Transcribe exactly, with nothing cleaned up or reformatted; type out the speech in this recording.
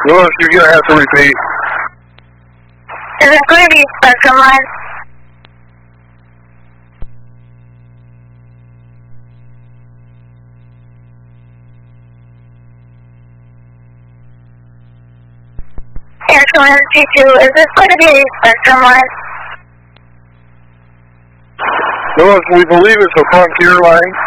Lewis, you're going to have to repeat. Is it going to be Spectrum line? Air Command G two, is this going to be a Spectrum line? Lewis, we believe it's a Frontier line.